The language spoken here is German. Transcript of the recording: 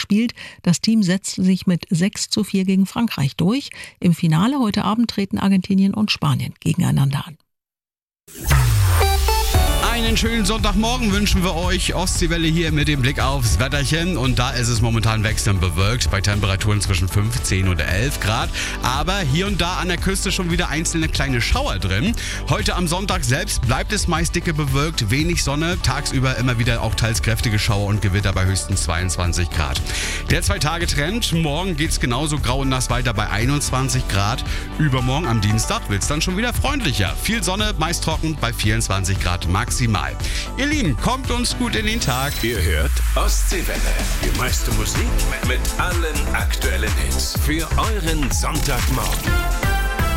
gespielt. Das Team setzte sich mit 6:4 gegen Frankreich durch. Im Finale heute Abend treten Argentinien und Spanien gegeneinander an. Einen schönen Sonntagmorgen wünschen wir euch. Ostseewelle hier mit dem Blick aufs Wetterchen. Und da ist es momentan wechselnd bewölkt bei Temperaturen zwischen 15 und 11 Grad. Aber hier und da an der Küste schon wieder einzelne kleine Schauer drin. Heute am Sonntag selbst bleibt es meist dicke bewölkt, wenig Sonne. Tagsüber immer wieder auch teils kräftige Schauer und Gewitter bei höchstens 22 Grad. Der 2-Tage-Trend. Morgen geht es genauso grau und nass weiter bei 21 Grad. Übermorgen am Dienstag wird es dann schon wieder freundlicher. Viel Sonne, meist trocken bei 24 Grad maximal. Ihr Lieben, kommt uns gut in den Tag. Ihr hört Ostseewelle. Die meiste Musik mit allen aktuellen Hits. Für euren Sonntagmorgen.